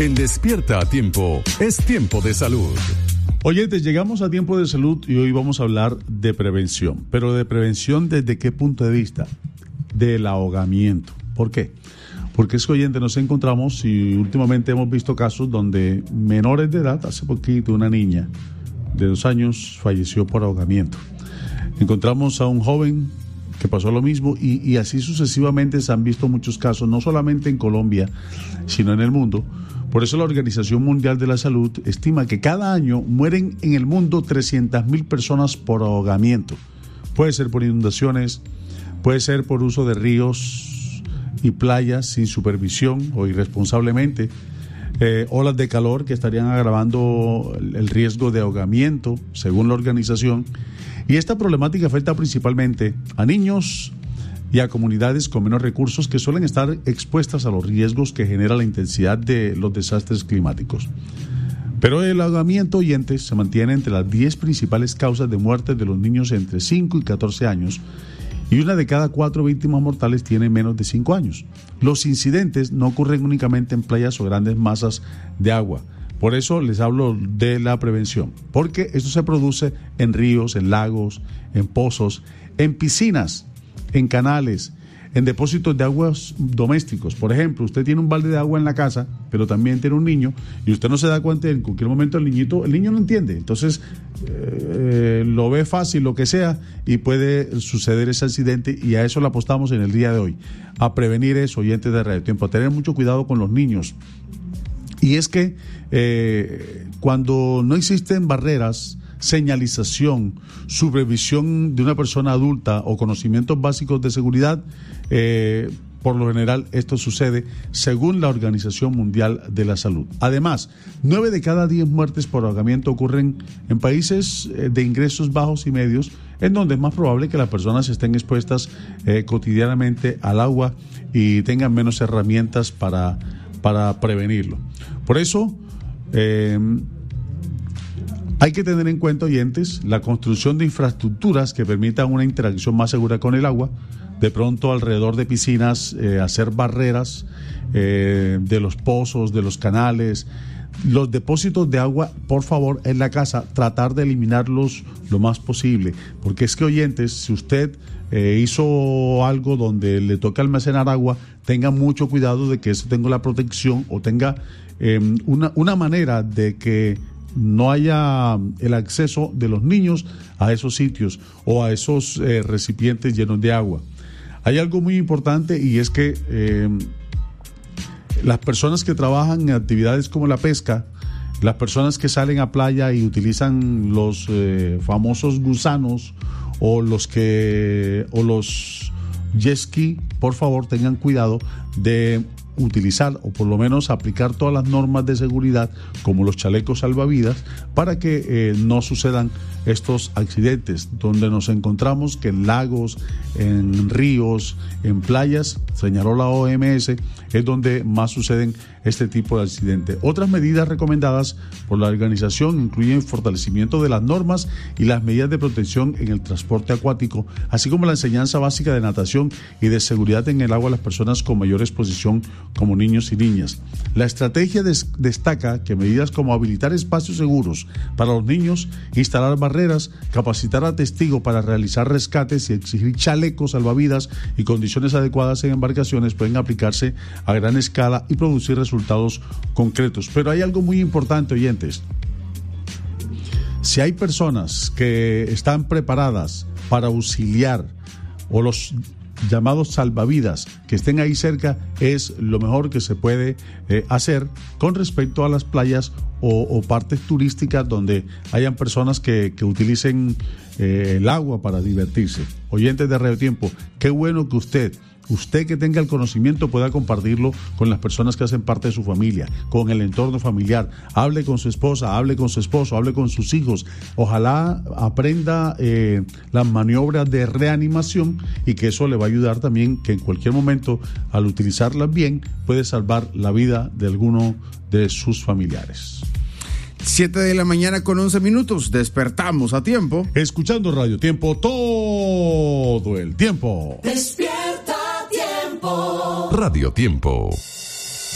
En Despierta a Tiempo, es tiempo de salud. Oyentes, llegamos a Tiempo de Salud y hoy vamos a hablar de prevención. Pero de prevención, ¿desde qué punto de vista? Del ahogamiento. ¿Por qué? Porque es que, oyentes, nos encontramos y últimamente hemos visto casos donde menores de edad, hace poquito una niña de 2 años falleció por ahogamiento. Encontramos a un joven que pasó lo mismo y así sucesivamente se han visto muchos casos, no solamente en Colombia, sino en el mundo. Por eso la Organización Mundial de la Salud estima que cada año mueren en el mundo 300.000 personas por ahogamiento. Puede ser por inundaciones, puede ser por uso de ríos y playas sin supervisión o irresponsablemente, olas de calor que estarían agravando el riesgo de ahogamiento, según la organización. Y esta problemática afecta principalmente a niños y a comunidades con menos recursos que suelen estar expuestas a los riesgos que genera la intensidad de los desastres climáticos. Pero el ahogamiento, oyentes, se mantiene entre las 10 principales causas de muerte de los niños entre 5 y 14 años y 1 de cada 4 víctimas mortales tiene menos de 5 años. Los incidentes no ocurren únicamente en playas o grandes masas de agua. Por eso les hablo de la prevención, porque esto se produce en ríos, en lagos, en pozos, en piscinas, en canales, en depósitos de aguas domésticos. Por ejemplo, usted tiene un balde de agua en la casa, pero también tiene un niño, y usted no se da cuenta, en cualquier momento el niño no entiende. Entonces, lo ve fácil, lo que sea, y puede suceder ese accidente, y a eso le apostamos en el día de hoy, a prevenir eso, oyentes de Radio Tiempo, a tener mucho cuidado con los niños. Y es que cuando no existen barreras, señalización, supervisión de una persona adulta o conocimientos básicos de seguridad, por lo general esto sucede según la Organización Mundial de la Salud. Además, 9 de cada 10 muertes por ahogamiento ocurren en países de ingresos bajos y medios, en donde es más probable que las personas estén expuestas cotidianamente al agua y tengan menos herramientas para prevenirlo. Por eso, hay que tener en cuenta, oyentes, la construcción de infraestructuras que permitan una interacción más segura con el agua. De pronto, alrededor de piscinas, hacer barreras de los pozos, de los canales, los depósitos de agua, por favor, en la casa, tratar de eliminarlos lo más posible. Porque es que, oyentes, si usted hizo algo donde le toca almacenar agua, tenga mucho cuidado de que eso tenga la protección o tenga una manera de que no haya el acceso de los niños a esos sitios o a esos recipientes llenos de agua. Hay algo muy importante y es que las personas que trabajan en actividades como la pesca, las personas que salen a playa y utilizan los famosos gusanos o los jet ski, por favor tengan cuidado de utilizar o por lo menos aplicar todas las normas de seguridad como los chalecos salvavidas para que no sucedan estos accidentes donde nos encontramos que en lagos, en ríos, en playas, señaló la OMS, es donde más suceden este tipo de accidentes. Otras medidas recomendadas por la organización incluyen el fortalecimiento de las normas y las medidas de protección en el transporte acuático, así como la enseñanza básica de natación y de seguridad en el agua a las personas con mayor exposición como niños y niñas. La estrategia destaca que medidas como habilitar espacios seguros para los niños, instalar barreras, capacitar a testigos para realizar rescates y exigir chalecos salvavidas y condiciones adecuadas en embarcaciones pueden aplicarse a gran escala y producir resultados concretos. Pero hay algo muy importante, oyentes. Si hay personas que están preparadas para auxiliar o los llamados salvavidas que estén ahí cerca, es lo mejor que se puede hacer con respecto a las playas o partes turísticas donde hayan personas que utilicen el agua para divertirse. Oyentes de Radio Tiempo, qué bueno que usted que tenga el conocimiento pueda compartirlo con las personas que hacen parte de su familia, con el entorno familiar. Hable con su esposa, hable con su esposo, hable con sus hijos. Ojalá aprenda las maniobras de reanimación y que eso le va a ayudar también, que en cualquier momento, al utilizarlas bien, puede salvar la vida de alguno de sus familiares. 7:11 a.m. Despertamos a tiempo. Escuchando Radio Tiempo todo el tiempo. Despierta Tiempo. Radio Tiempo.